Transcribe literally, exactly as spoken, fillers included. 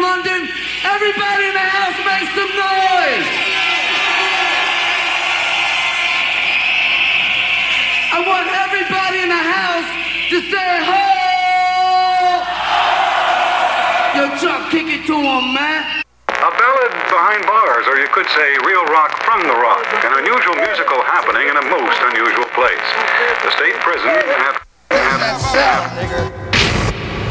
London. Everybody in the house make some noise. I want everybody in the house to say ho. Yo, Chuck, kick it to him, man. A ballad behind bars, or you could say real rock from the rock. An unusual musical happening in a most unusual place. The state prison have... have, have